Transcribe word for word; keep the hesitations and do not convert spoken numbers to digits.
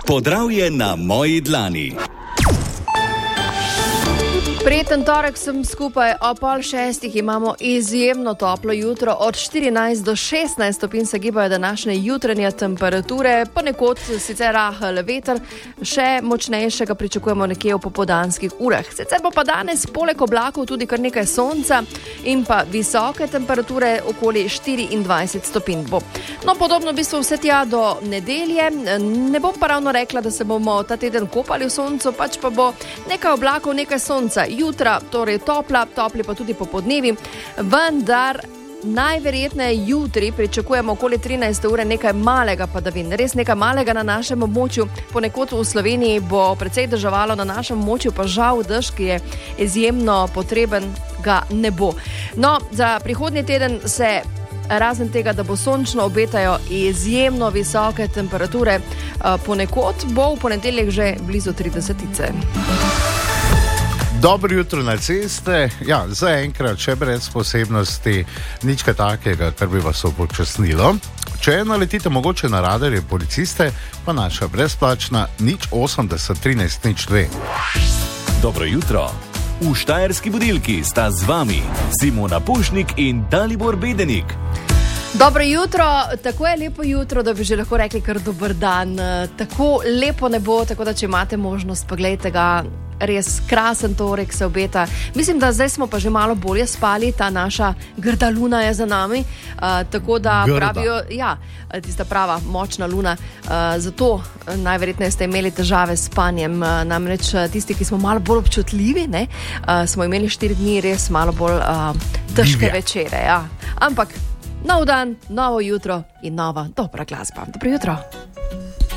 Podravje na moji dlani. Prijeten torek sem skupaj, o pol šestih imamo izjemno toplo jutro, od štirinajst do šestnajst stopinj se gibajo današnje jutranje temperature, ponekod sicer rahel veter, še močnejšega pričakujemo nekje v popoldanskih urah. Sicer bo pa danes poleg oblakov tudi kar nekaj sonca in pa visoke temperature, okoli štiriindvajset stopinj bo. No, podobno v bistvu vse tja do nedelje, ne bom pa ravno rekla, da se bomo ta teden kopali v soncu, pač pa bo nekaj oblakov, nekaj sonca. Jutra, torej topla, topli pa tudi popodnevi, vendar najverjetneje jutri pričakujemo okoli trinajste ure nekaj malega padavin, res nekaj malega na našem območju. Ponekod v Sloveniji bo precej deževalo, na našem območju pa žal dež, ki je izjemno potreben, ga ne bo. No, za prihodnji teden se razen tega, da bo sončno, obetajo izjemno visoke temperature, ponekod bo v ponedeljek že blizu tridesetice. Dobro jutro na ceste, ja, zaenkrat še brez posebnosti, nič kaj takega, kar bi vas upočasnilo. Če naletite mogoče na radarje policiste, pa naša brezplačna nič osemdeset trinajst nič dve. Dobro jutro. V Štajerski budilki sta z vami Simona Pušnik in Dalibor Bedenik. Dobro jutro, tako je lepo jutro, da bi že lahko rekli kar dober dan. Tako lepo ne bo, tako da če imate možnost, pa gledajte ga, res krasen torek se obeta. Mislim, da zdaj smo pa že malo bolje spali, ta naša grda luna je za nami, uh, tako da grda. Pravijo, ja, tista prava močna luna, uh, zato najverjetneje ste imeli težave s spanjem, uh, namreč tisti, ki smo malo bolj občutljivi, ne, uh, smo imeli štiri dni res malo bolj uh, težke Divja. večere, ja. Ampak nov dan, novo jutro in nova dobra glasba. Dobro jutro.